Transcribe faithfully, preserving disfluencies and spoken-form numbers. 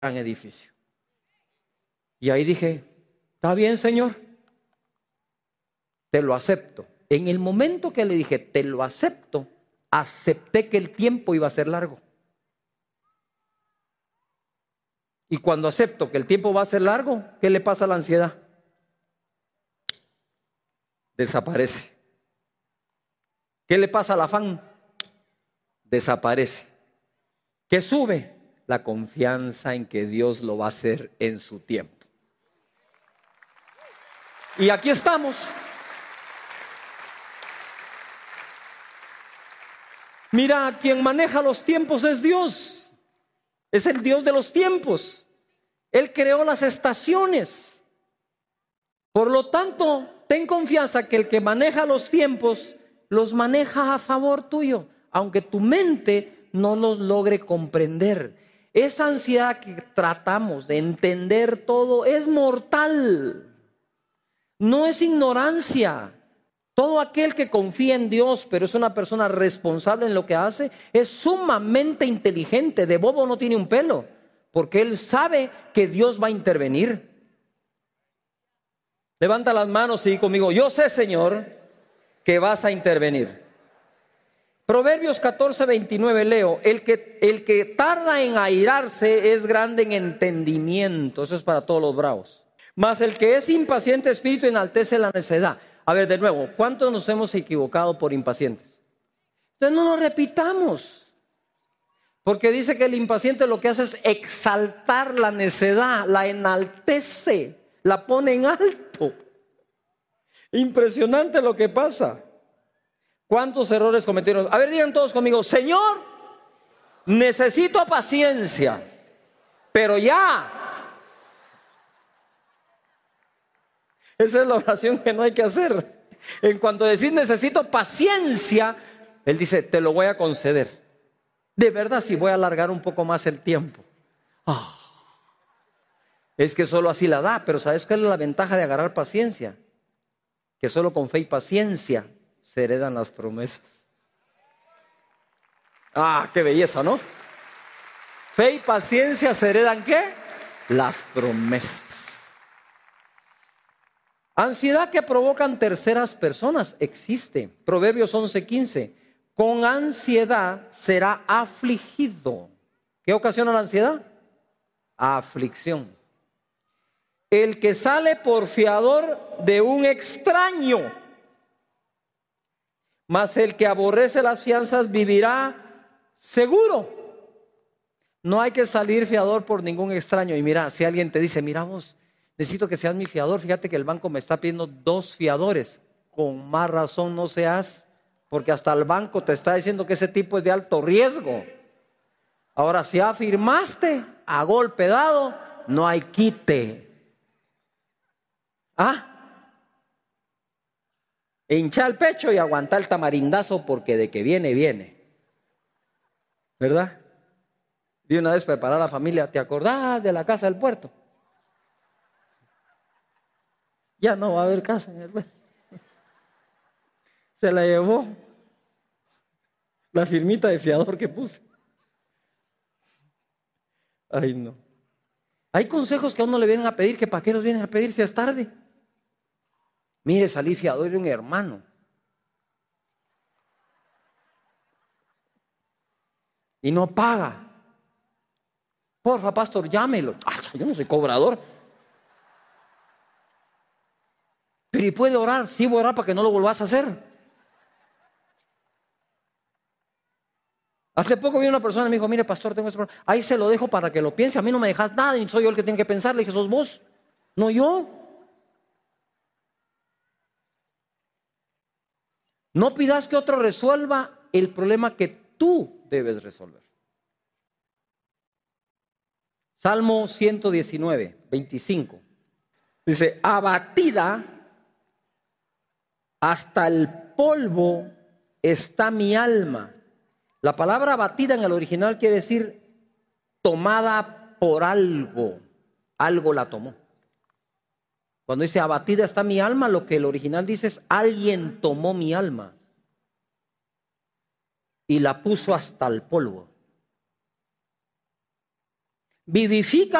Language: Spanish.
gran edificio. Y ahí dije, está bien, Señor, te lo acepto. En el momento que le dije, te lo acepto, acepté que el tiempo iba a ser largo. Y cuando acepto que el tiempo va a ser largo, ¿qué le pasa a la ansiedad? Desaparece. ¿Qué le pasa al afán? Desaparece. ¿Qué sube? La confianza en que Dios lo va a hacer en su tiempo. Y aquí estamos. Mira, quien maneja los tiempos es Dios. Es el Dios de los tiempos. Él creó las estaciones. Por lo tanto, ten confianza que el que maneja los tiempos los maneja a favor tuyo, aunque tu mente no los logre comprender. Esa ansiedad que tratamos de entender todo es mortal. No es ignorancia. Todo aquel que confía en Dios, pero es una persona responsable en lo que hace, es sumamente inteligente. De bobo no tiene un pelo, porque él sabe que Dios va a intervenir. Levanta las manos y di conmigo, yo sé, Señor, que vas a intervenir. Proverbios catorce, veintinueve leo, el que, el que tarda en airarse es grande en entendimiento. Eso es para todos los bravos. Mas el que es impaciente de espíritu enaltece la necedad. A ver, de nuevo, ¿cuántos nos hemos equivocado por impacientes? Entonces no lo repitamos. Porque dice que el impaciente lo que hace es exaltar la necedad, la enaltece, la pone en alto. Impresionante lo que pasa. ¿Cuántos errores cometieron? A ver, digan todos conmigo, Señor, necesito paciencia, pero ya. Esa es la oración que no hay que hacer. En cuanto decís necesito paciencia, Él dice, te lo voy a conceder. De verdad, si voy a alargar un poco más el tiempo. Oh, es que solo así la da, pero ¿sabes cuál es la ventaja de agarrar paciencia? Que solo con fe y paciencia se heredan las promesas. Ah, qué belleza, ¿no? Fe y paciencia se heredan, ¿qué? Las promesas. Ansiedad que provocan terceras personas existe. Proverbios once, quince. Con ansiedad será afligido. ¿Qué ocasiona la ansiedad? Aflicción. El que sale por fiador de un extraño, mas el que aborrece las fianzas vivirá seguro. No hay que salir fiador por ningún extraño. Y mira, si alguien te dice, mira vos, necesito que seas mi fiador, fíjate que el banco me está pidiendo dos fiadores. Con más razón no seas, porque hasta el banco te está diciendo que ese tipo es de alto riesgo. Ahora, si afirmaste a golpe dado, no hay quite. ¿Ah? Hincha el pecho y aguanta el tamarindazo, porque de que viene, viene. ¿Verdad? De una vez preparar a la familia, ¿te acordás de la casa del puerto? Ya no va a haber casa en el puerto. Se la llevó la firmita de fiador que puse. Ay, no. Hay consejos que a uno le vienen a pedir, que para qué los vienen a pedir si es tarde. Mire, salí fiador de un hermano. Y no paga. Porfa, pastor, llámelo. Ay, yo no soy cobrador. Pero ¿y puede orar? Sí, voy a orar para que no lo volvás a hacer. Hace poco vi una persona y me dijo, mire, pastor, tengo este problema. Ahí se lo dejo para que lo piense. A mí no me dejas nada y soy yo el que tiene que pensar. Le dije, sos vos, no yo. No pidas que otro resuelva el problema que tú debes resolver. Salmo ciento diecinueve, veinticinco. Dice, abatida hasta el polvo está mi alma. La palabra abatida en el original quiere decir tomada por algo. Algo la tomó. Cuando dice abatida está mi alma, lo que el original dice es alguien tomó mi alma y la puso hasta el polvo. vivifica